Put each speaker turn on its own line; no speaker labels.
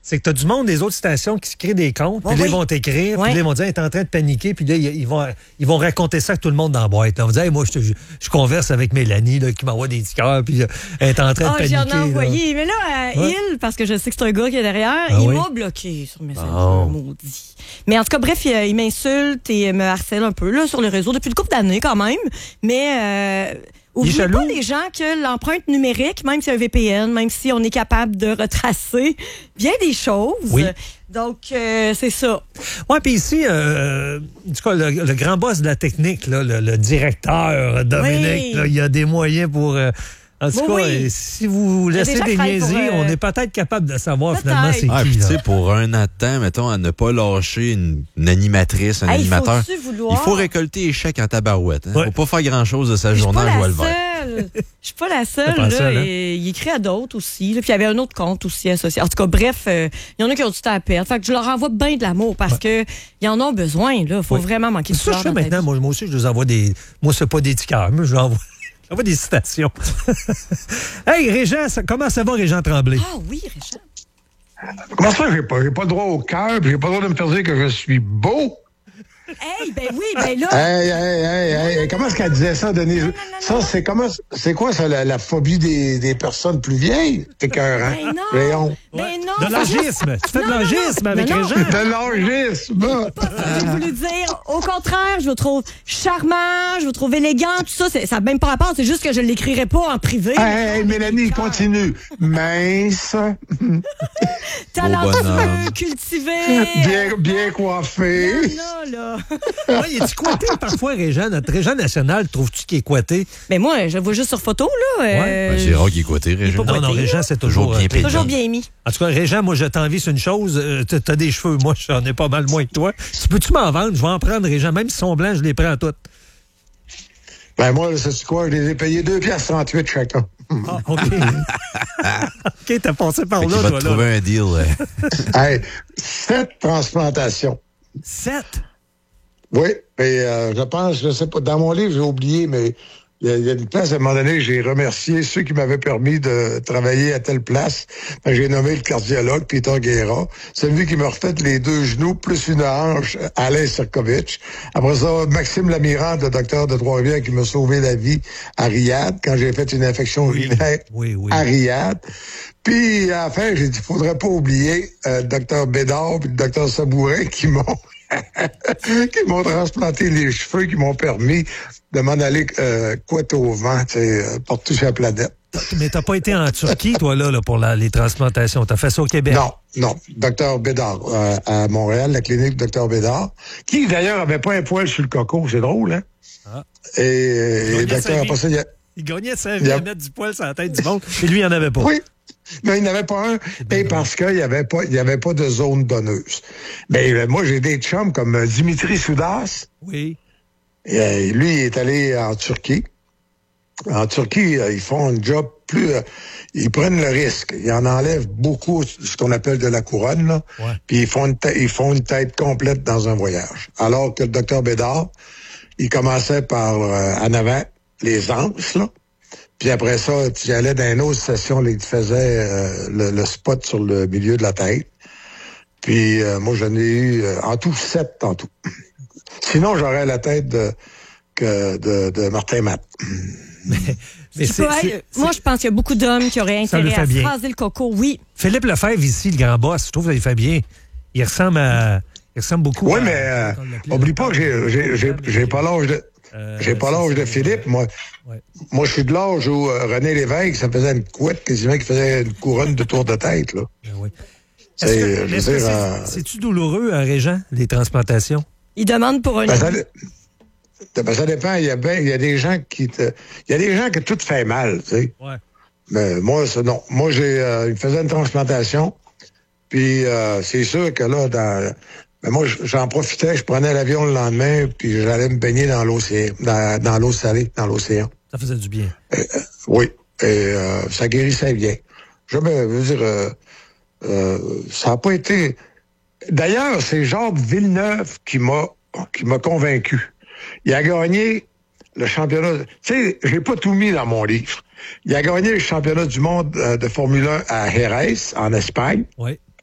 c'est que tu as du monde des autres stations qui se créent des comptes, puis là, ils vont t'écrire, puis là, ils vont dire, elle est en train de paniquer, puis là, ils vont raconter ça à tout le monde dans la boîte. Là. On va dire, hey, moi, je converse avec Mélanie, là, qui m'envoie des tickets, puis elle est en train de paniquer.
J'en ai envoyé. Mais là, il, parce que je sais que c'est un gars qui est derrière, il m'a bloqué sur Messenger, maudit. Mais en tout cas, bref, il m'insulte et me harcèle un peu là sur le réseau depuis une couple d'années quand même. Mais oubliez pas les gens que l'empreinte numérique, même si c'est un VPN, même si on est capable de retracer bien des choses. Oui. Donc, c'est ça.
Oui, puis ici, du coup, le grand boss de la technique, là, le directeur Dominique, là, il y a des moyens pour... En tout cas, si vous laissez des niaiseries, on est peut-être capable de savoir finalement c'est qui.
Tu sais, pour un an de temps, mettons, à ne pas lâcher une animatrice, un animateur, il faut récolter les chèques en tabarouette. Hein? Faut pas faire grand-chose de sa journée en joie le vert.
Je suis pas la seule. Là, et il écrit à d'autres aussi. Là, puis il y avait un autre compte aussi associé. En tout cas, bref, il y en a qui ont du temps à perdre. Fait que je leur envoie bien de l'amour parce que ils en ont besoin. Il faut vraiment manquer de fleurs.
Ça, je fais maintenant. Moi aussi, je les envoie des... Moi, c'est pas des tickets. Moi, je l'envoie... On va des citations. Hey, Régent, comment ça va, Régent Tremblay?
Ah oui, Régent.
Comment ça, j'ai pas le droit au cœur, puis j'ai pas le droit de me faire dire que je suis beau?
Hey, ben oui, ben là.
Hey, comment est-ce qu'elle disait ça, Denise? Ça, c'est quoi ça, la phobie des personnes plus vieilles? T'es cœur, hein?
Léon. Ben non.
De l'âgisme. Tu fais de l'âgisme avec Régent.
De l'âgisme.
J'ai voulu dire, au contraire, je vous trouve charmant, je vous trouve élégant, tout ça. Ça n'a même pas rapport, c'est juste que je ne l'écrirai pas en privé.
Hey, Mélanie, continue. Mince.
Talentueux, cultivé.
Bien coiffé.
Là.
Il est-tu coité parfois, Régent? Notre Régent national, trouves-tu qu'il est coité?
Mais moi, je le vois juste sur photo, là.
C'est rare qu'il est coité, Régent.
Non, Régent, c'est toujours
bien
toujours bien mis.
En tout cas, Régent, moi, je t'envie sur une chose. T'as des cheveux. Moi, j'en ai pas mal moins que toi. Peux-tu m'en vendre? Je vais en prendre, Régent. Même s'ils sont blancs, je les prends toutes.
Ben, moi, c'est quoi? Je les ai payés 2,38 chacun.
Ah, OK. OK, t'as passé par là, toi, là.
Tu vas trouver un deal.
Hey, 7 transplantations.
7?
Oui, mais je pense, je sais pas, dans mon livre, j'ai oublié, mais il y a une place, à un moment donné, j'ai remercié ceux qui m'avaient permis de travailler à telle place. J'ai nommé le cardiologue, Peter Guerra. C'est lui qui m'a refait les 2 genoux, plus une hanche, Alain Serkovitch. Après ça, Maxime Lamirande, le docteur de Trois-Rivières, qui m'a sauvé la vie à Riyad, quand j'ai fait une infection urinaire à Riyad. Puis, à la fin, j'ai dit, faudrait pas oublier le docteur Bédard et le docteur Sabourin qui m'ont transplanté les cheveux, qui m'ont permis de m'en aller couette au vent, partout sur la planète.
Mais t'as pas été en Turquie, toi, là pour les transplantations. T'as fait ça au Québec?
Non. Docteur Bédard, à Montréal, la clinique Docteur Bédard, qui, d'ailleurs, avait pas un poil sur le coco. C'est drôle, hein? Ah. Et docteur, après ça,
il gagnait sa vie à mettre du poil sur la tête du monde, et lui, il en avait pas.
Oui. Mais il n'avait pas un, et parce qu'il n'y avait pas de zone donneuse. Mais moi, j'ai des chums comme Dimitri Soudas.
Oui.
Et lui, il est allé en Turquie. En Turquie, ils font un job plus... ils prennent le risque. Ils en enlèvent beaucoup, ce qu'on appelle de la couronne, là. Ouais. Puis ils font une tête complète dans un voyage. Alors que le docteur Bédard, il commençait par en avant les anses, là. Puis après ça, tu allais dans une autre station, là, il te faisait le spot sur le milieu de la tête. Puis moi, j'en ai eu en tout 7 en tout. Sinon, j'aurais la tête de Martin Matt.
Moi, je pense qu'il y a beaucoup d'hommes qui auraient intérêt à se raser le coco, oui.
Philippe Lefebvre, ici, le grand boss, je trouve qu'il fait bien. Il ressemble beaucoup
à... Oui, mais oublie pas que j'ai pas l'âge de... j'ai pas l'âge de Philippe, moi. Ouais. Moi, je suis de l'âge où René Lévesque, ça faisait une couette quasiment qui faisait une couronne de tour de tête, là.
Oui. C'est-tu douloureux, Régent, les transplantations?
Il demande pour un...
ça dépend. Il y a des gens qui tout fait mal, tu sais. Ouais. Mais moi, non. Moi, il me faisait une transplantation, puis c'est sûr que là, mais moi, j'en profitais, je prenais l'avion le lendemain, puis j'allais me baigner dans l'océan, dans l'eau salée, dans l'océan.
Ça faisait du bien.
Oui, et ça guérissait bien. Je veux dire, ça n'a pas été... D'ailleurs, c'est Jacques Villeneuve qui m'a convaincu. Il a gagné le championnat... Tu sais, j'ai pas tout mis dans mon livre. Il a gagné le championnat du monde de Formule 1 à Jerez, en Espagne.
Oui.